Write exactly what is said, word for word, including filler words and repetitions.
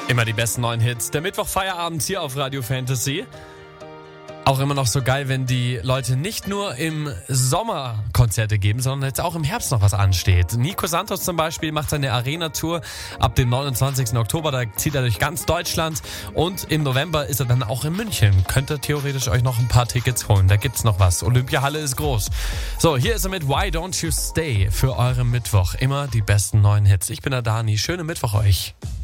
Immer die besten neuen Hits. Der Mittwoch-Feierabend hier auf Radio Fantasy. Auch immer noch so geil, wenn die Leute nicht nur im Sommer Konzerte geben, sondern jetzt auch im Herbst noch was ansteht. Nico Santos zum Beispiel macht seine Arena-Tour ab dem neunundzwanzigsten Oktober. Da zieht er durch ganz Deutschland und im November ist er dann auch in München. Könnt ihr theoretisch euch noch ein paar Tickets holen. Da gibt's noch was. Olympiahalle ist groß. So, hier ist er mit Why Don't You Stay für euren Mittwoch. Immer die besten neuen Hits. Ich bin der Dani. Schönen Mittwoch euch.